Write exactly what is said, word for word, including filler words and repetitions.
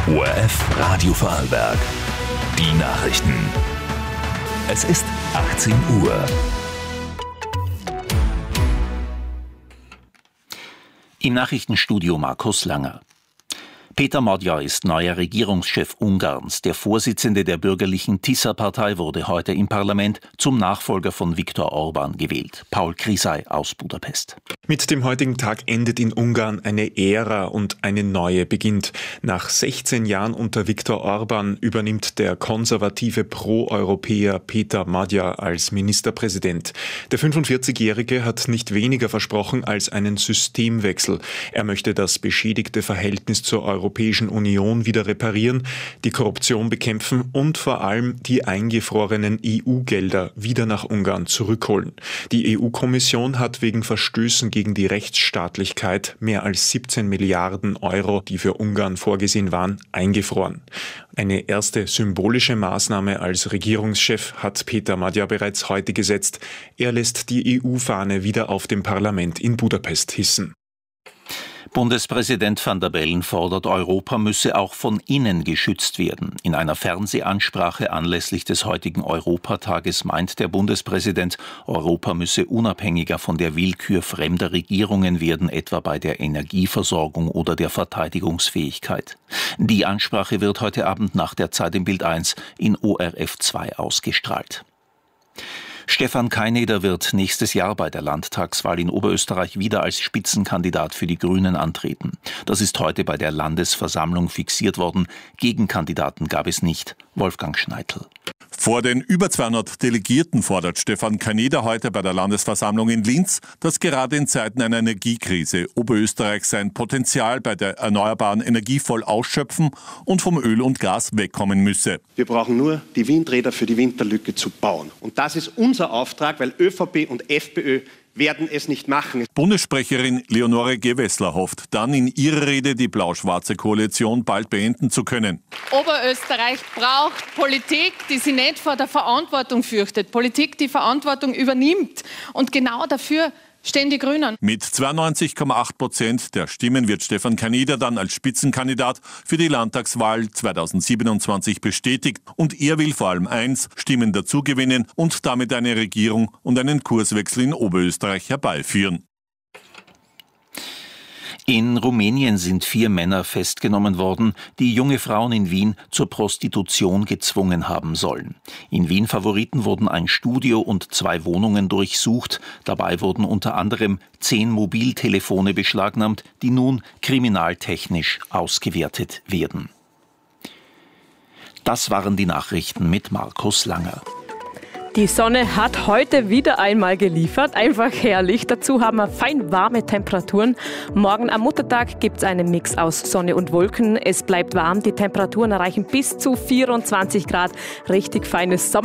O R F Radio Vorarlberg. Die Nachrichten. Es ist achtzehn Uhr. Im Nachrichtenstudio Markus Langer. Peter Magyar ist neuer Regierungschef Ungarns. Der Vorsitzende der bürgerlichen Tisza-Partei wurde heute im Parlament zum Nachfolger von Viktor Orbán gewählt. Paul Krisay aus Budapest. Mit dem heutigen Tag endet in Ungarn eine Ära und eine neue beginnt. Nach sechzehn Jahren unter Viktor Orbán übernimmt der konservative Pro-Europäer Peter Magyar als Ministerpräsident. Der fünfundvierzigjährige hat nicht weniger versprochen als einen Systemwechsel. Er möchte das beschädigte Verhältnis zur Europäischen Union wieder reparieren, die Korruption bekämpfen und vor allem die eingefrorenen E U-Gelder wieder nach Ungarn zurückholen. Die E U-Kommission hat wegen Verstößen gegen die Rechtsstaatlichkeit mehr als siebzehn Milliarden Euro, die für Ungarn vorgesehen waren, eingefroren. Eine erste symbolische Maßnahme als Regierungschef hat Peter Magyar bereits heute gesetzt. Er lässt die E U-Fahne wieder auf dem Parlament in Budapest hissen. Bundespräsident Van der Bellen fordert, Europa müsse auch von innen geschützt werden. In einer Fernsehansprache anlässlich des heutigen Europatages meint der Bundespräsident, Europa müsse unabhängiger von der Willkür fremder Regierungen werden, etwa bei der Energieversorgung oder der Verteidigungsfähigkeit. Die Ansprache wird heute Abend nach der Zeit im Bild eins in O R F zwei ausgestrahlt. Stefan Keineder wird nächstes Jahr bei der Landtagswahl in Oberösterreich wieder als Spitzenkandidat für die Grünen antreten. Das ist heute bei der Landesversammlung fixiert worden. Gegenkandidaten gab es nicht. Wolfgang Schneitl. Vor den über zweihundert Delegierten fordert Stefan Keineder heute bei der Landesversammlung in Linz, dass gerade in Zeiten einer Energiekrise Oberösterreich sein Potenzial bei der erneuerbaren Energie voll ausschöpfen und vom Öl und Gas wegkommen müsse. Wir brauchen nur die Windräder für die Winterlücke zu bauen. Und das ist unser Auftrag, weil ÖVP und FPÖ werden es nicht machen. Bundessprecherin Leonore Gewessler hofft, dann in ihrer Rede die blau-schwarze Koalition bald beenden zu können. Oberösterreich braucht Politik, die sich nicht vor der Verantwortung fürchtet. Politik, die Verantwortung übernimmt. Und genau dafür stehen die Grünen. Mit zweiundneunzig Komma acht Prozent der Stimmen wird Stefan Keineder dann als Spitzenkandidat für die Landtagswahl zweitausendsiebenundzwanzig bestätigt. Und er will vor allem eins, Stimmen dazugewinnen und damit eine Regierung und einen Kurswechsel in Oberösterreich herbeiführen. In Rumänien sind vier Männer festgenommen worden, die junge Frauen in Wien zur Prostitution gezwungen haben sollen. In Wien Favoriten wurden ein Studio und zwei Wohnungen durchsucht. Dabei wurden unter anderem zehn Mobiltelefone beschlagnahmt, die nun kriminaltechnisch ausgewertet werden. Das waren die Nachrichten mit Markus Langer. Die Sonne hat heute wieder einmal geliefert, einfach herrlich. Dazu haben wir fein warme Temperaturen. Morgen am Muttertag gibt es einen Mix aus Sonne und Wolken. Es bleibt warm, die Temperaturen erreichen bis zu vierundzwanzig Grad. Richtig feines Sommer.